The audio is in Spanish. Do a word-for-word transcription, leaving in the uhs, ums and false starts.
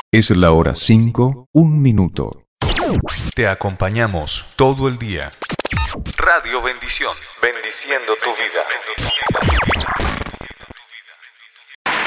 Es la hora cinco, un minuto. Te acompañamos todo el día. Radio Bendición, bendiciendo tu vida.